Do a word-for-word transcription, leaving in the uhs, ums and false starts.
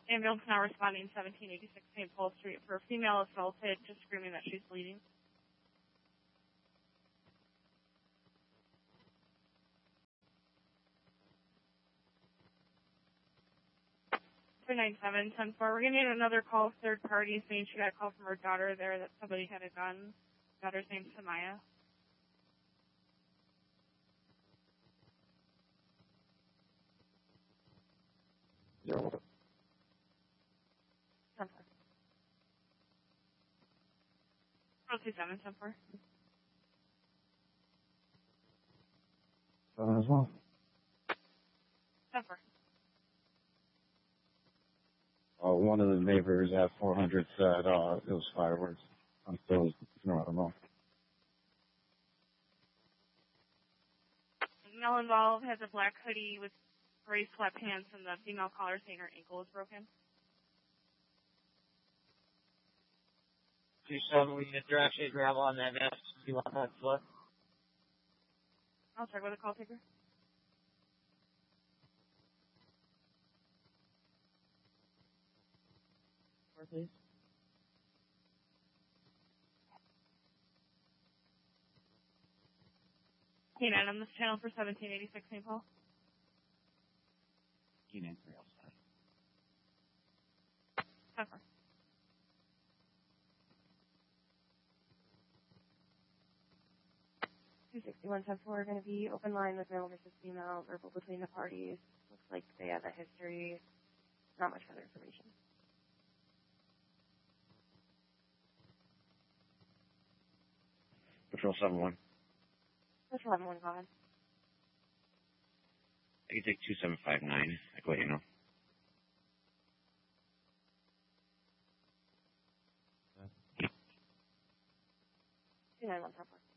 Ambulance now responding seventeen eighty-six Saint Paul Street for a female assaulted, just screaming that she's bleeding. three nine seven ten four. We're getting another call, third party, saying she got a call from her daughter there that somebody had a gun. Daughter's name's Samaya. Zero. ten four. oh two seven ten four. Seven as well. ten four. Uh, one of the neighbors at four hundred said uh, it was fireworks. I'm still, no, I don't know. Male involved has a black hoodie with gray sweatpants, and the female caller saying her ankle is broken. two seven, we get direct shade gravel on that vest. You want that foot? I'll check with the call taker. Four, please. K nine on this channel for seventeen eighty-six Saint Paul. He didn't answer outside. ten four. two sixty-one ten four, going to be open line with male versus female, verbal between the parties. Looks like they have a history. Not much further information. Patrol seven one. That's eleven one, go ahead. I can take two seven five nine. I can let you know. two nine one ten four.